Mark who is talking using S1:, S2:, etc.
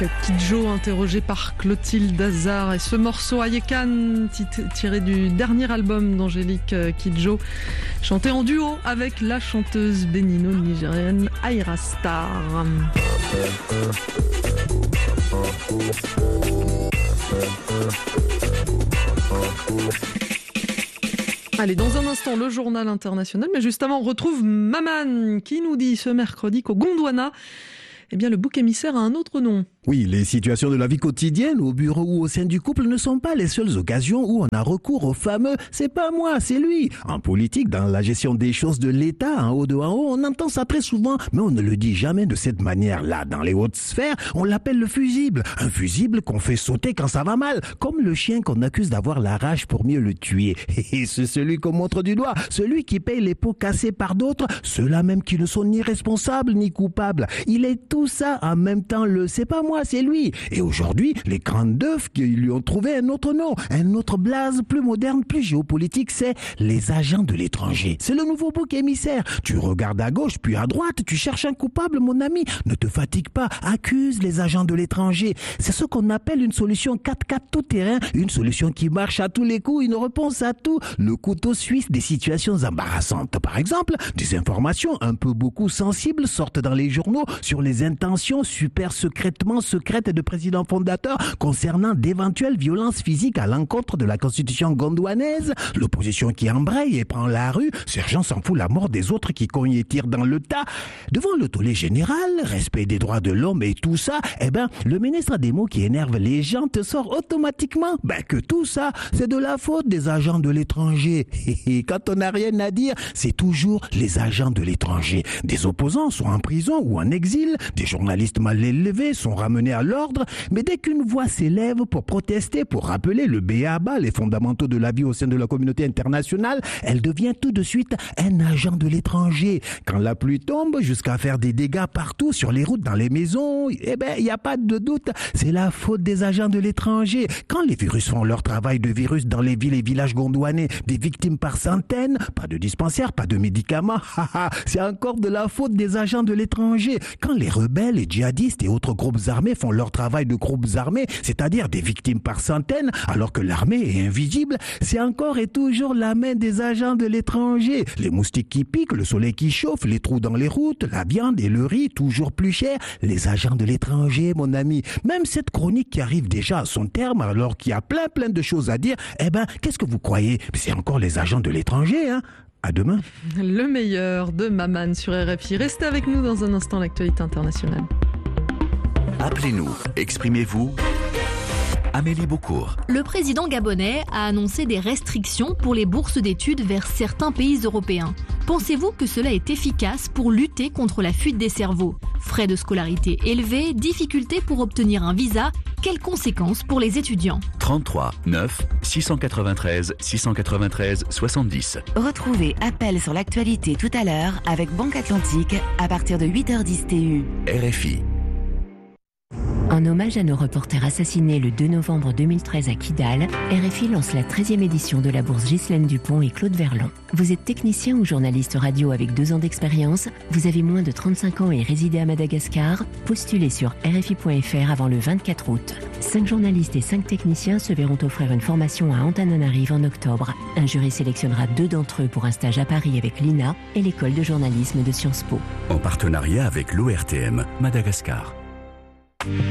S1: Kidjo interrogé par Clotilde Hazard et ce morceau Ayekan tiré du dernier album d'Angélique Kidjo, chanté en duo avec la chanteuse bénino-nigérienne Ayra Starr. Allez, dans un instant, le journal international, mais juste avant, on retrouve Maman qui nous dit ce mercredi qu'au Gondwana, eh bien, le bouc émissaire a un autre nom.
S2: Oui, les situations de la vie quotidienne, au bureau ou au sein du couple, ne sont pas les seules occasions où on a recours au fameux « c'est pas moi, c'est lui ». En politique, dans la gestion des choses de l'État, en haut de en haut, on entend ça très souvent, mais on ne le dit jamais de cette manière-là. Dans les hautes sphères, on l'appelle le fusible. Un fusible qu'on fait sauter quand ça va mal, comme le chien qu'on accuse d'avoir la rage pour mieux le tuer. Et c'est celui qu'on montre du doigt, celui qui paye les pots cassés par d'autres, ceux-là même qui ne sont ni responsables ni coupables. Il est tout ça en même temps le « c'est pas moi, c'est lui ». Et aujourd'hui, les grandes d'œufs qui lui ont trouvé un autre nom, un autre blase plus moderne, plus géopolitique, c'est les agents de l'étranger. C'est le nouveau bouc émissaire. Tu regardes à gauche puis à droite, tu cherches un coupable, mon ami. Ne te fatigue pas, accuse les agents de l'étranger. C'est ce qu'on appelle une solution 4x4 tout terrain, une solution qui marche à tous les coups, une réponse à tout. Le couteau suisse des situations embarrassantes. Par exemple, des informations un peu beaucoup sensibles sortent dans les journaux sur les intentions super secrètement secrètes de présidents fondateurs concernant d'éventuelles violences physiques à l'encontre de la constitution gondwanaise. L'opposition qui embraye et prend la rue, Sergent s'en fout la mort des autres qui cognent et tirent dans le tas. Devant le tollé général, respect des droits de l'homme et tout ça, le ministre des mots qui énerve les gens te sort automatiquement que tout ça, c'est de la faute des agents de l'étranger. Et quand on n'a rien à dire, c'est toujours les agents de l'étranger. Des opposants sont en prison ou en exil, des journalistes mal élevés sont ramenés à l'ordre, mais dès qu'une voix s'élève pour protester, pour rappeler le b.a.-ba, les fondamentaux de la vie au sein de la communauté internationale, elle devient tout de suite un agent de l'étranger. Quand la pluie tombe, jusqu'à faire des dégâts partout sur les routes, dans les maisons, il n'y a pas de doute, c'est la faute des agents de l'étranger. Quand les virus font leur travail de virus dans les villes et villages gondwanais, des victimes par centaines, pas de dispensaires, pas de médicaments, c'est encore de la faute des agents de l'étranger. Quand les rebelles, les djihadistes et autres groupes armés font leur travail de groupes armés, c'est-à-dire des victimes par centaines, alors que l'armée est invisible, c'est encore et toujours la main des agents de l'étranger. Les moustiques qui piquent, le soleil qui chauffe, les trous dans les routes, la viande et le riz toujours plus cher, les agents de l'étranger, mon ami. Même cette chronique qui arrive déjà à son terme, alors qu'il y a plein de choses à dire, qu'est-ce que vous croyez? C'est encore les agents de l'étranger, hein? À demain.
S1: Le meilleur de Maman sur RFI. Restez avec nous dans un instant, l'actualité internationale.
S3: Appelez-nous, exprimez-vous. Amélie Beaucourt.
S4: Le président gabonais a annoncé des restrictions pour les bourses d'études vers certains pays européens. Pensez-vous que cela est efficace pour lutter contre la fuite des cerveaux? Frais de scolarité élevés, difficultés pour obtenir un visa, quelles conséquences pour les étudiants?
S3: 33 9 693 693 70.
S5: Retrouvez Appel sur l'actualité tout à l'heure avec Banque Atlantique à partir de 8h10 TU.
S3: RFI.
S6: En hommage à nos reporters assassinés le 2 novembre 2013 à Kidal, RFI lance la 13e édition de la bourse Ghislaine Dupont et Claude Verlon. Vous êtes technicien ou journaliste radio avec 2 ans d'expérience, vous avez moins de 35 ans et résidez à Madagascar, postulez sur rfi.fr avant le 24 août. 5 journalistes et 5 techniciens se verront offrir une formation à Antananarive en octobre. Un jury sélectionnera 2 d'entre eux pour un stage à Paris avec l'INA et l'école de journalisme de Sciences Po.
S3: En partenariat avec l'ORTM Madagascar.